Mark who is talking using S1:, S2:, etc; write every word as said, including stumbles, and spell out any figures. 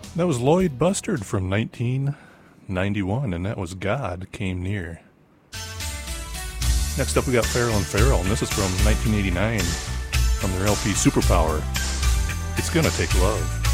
S1: That was Lloyd Bustard from nineteen ninety-one, and that was God Came Near. Next up, we got Farrell and Farrell, and this is from nineteen eighty-nine from their L P Superpower. It's Gonna Take Love.